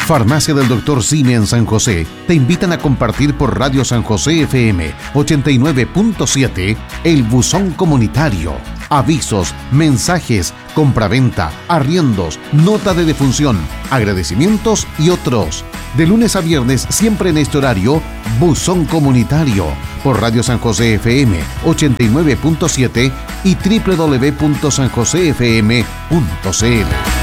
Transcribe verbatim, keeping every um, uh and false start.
Farmacia del doctor Simi en San José te invitan a compartir por Radio San José F M ochenta y nueve punto siete el buzón comunitario. Avisos, mensajes, compraventa, arriendos, nota de defunción, agradecimientos y otros. De lunes a viernes, siempre en este horario, Buzón Comunitario, por Radio San José F M ochenta y nueve punto siete y doble u doble u doble u punto san josé f m punto c l.